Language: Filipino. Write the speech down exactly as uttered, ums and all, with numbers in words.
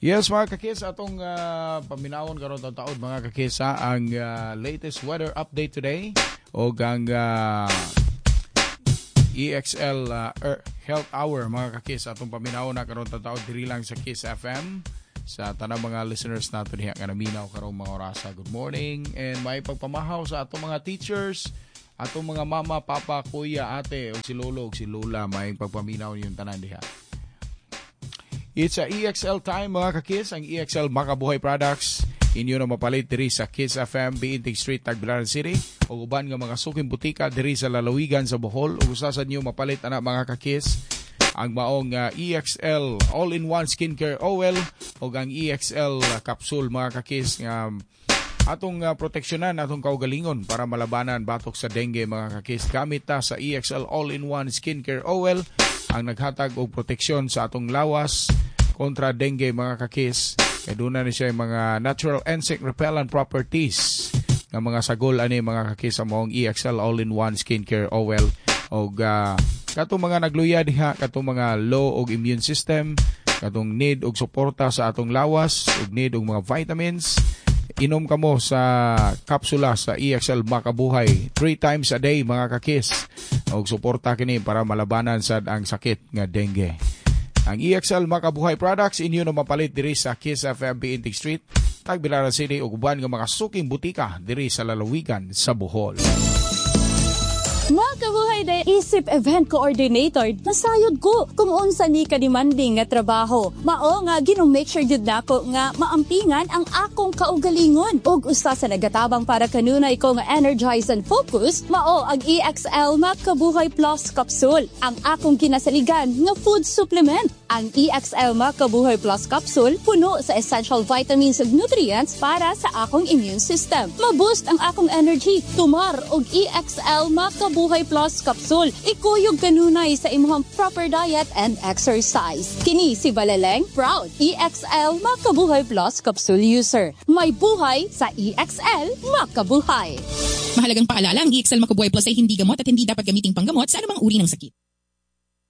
Yes, mga kakis, atong uh, paminawon karon taon mga kakis ha, ang uh, latest weather update today o ang uh, E X L uh, er, Health Hour mga kakis atong paminawon na karon taon diri lang sa Kiss F M sa tanang mga listeners nato diha nga naminaw karong mga orasa. Good morning and may pagpamahaw sa atong mga teachers, atong mga mama, papa, kuya, ate o si lolo o si lola, may pagpaminaw yung tanan diha. It's a E X L time mga kakis, ang E X L Makabuhay Products. Inyo na mapalit diri sa Kiss F M, Biintig Street, Tagbilaran City. O uban nga mga suking butika diri sa Lalawigan sa Bohol. O usasan nyo mapalit ana mga kakis ang maong uh, E X L All-in-One Skincare Oil o ang E X L uh, Capsule mga kakis nga um, atong uh, proteksyonan, atong kaugalingon para malabanan batok sa dengue mga kakis. Gamit ta sa E X L All-in-One Skincare Oil ang naghatag og proteksyon sa atong lawas kontra dengue mga kakis. Kaya doon na siya yung mga natural insect repellent properties ng mga sagol ani mga kakis sa mong E X L All-in-One Skincare Oil. O uh, katong mga nagluya diha, katong mga low og immune system, katong need og suporta sa atong lawas, og need og mga vitamins, inom kamo sa kapsula sa E X L Makabuhay three times a day mga kakis. Og suporta kini para malabanan sad ang sakit nga dengue. Ang E X L Makabuhay Products inyo na mapalit diri sa Kiss F M Biintig Street, Tagbilaran City ug uban nga mga suking butika diri sa Lalawigan sa Bohol. Makabuhay day isip event coordinator, nasayod ko kung unsa ni ka-demanding nga trabaho. Mao nga gino-make sure jud nako nga maampingan ang akong kaugalingon. Ug usa sa nagatabang para kanunay ko nga energize and focus, mao ang E X L Makabuhay Plus Capsule, ang akong kinasaligan nga food supplement. Ang E X L Makabuhay Plus Capsule puno sa essential vitamins ug nutrients para sa akong immune system. Ma-boost ang akong energy. Tumar og E X L Makabuhay Plus Capsule. Ikuyog kanunay sa imong proper diet and exercise. Kini si Balaleng, proud E X L Makabuhay Plus Capsule user. May buhay sa E X L Makabuhay. Mahalagang paalala, ang E X L Makabuhay Plus ay hindi gamot at hindi dapat gamiting panggamot sa anumang uri ng sakit.